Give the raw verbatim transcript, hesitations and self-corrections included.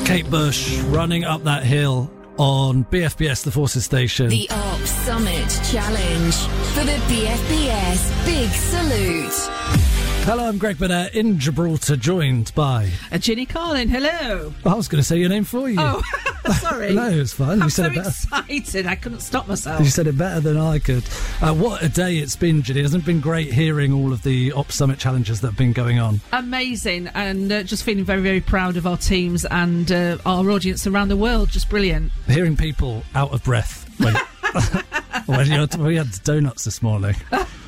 Kate Bush running up that hill on B F B S, the Forces Station. The Op Summit Challenge for the B F B S Big Salute. Hello, I'm Greg Burnett in Gibraltar, joined by... Uh, Ginny Carlin, hello. I was going to say your name for you. Oh, sorry. No, it's fine. I'm you said so it better. excited, I couldn't stop myself. You said it better than I could. Uh, what a day it's been, Ginny. Hasn't it been great hearing all of the Op Summit challenges that have been going on? Amazing, and uh, just feeling very, very proud of our teams and uh, our audience around the world. Just brilliant. Hearing people out of breath when, when, you're, when we had donuts this morning.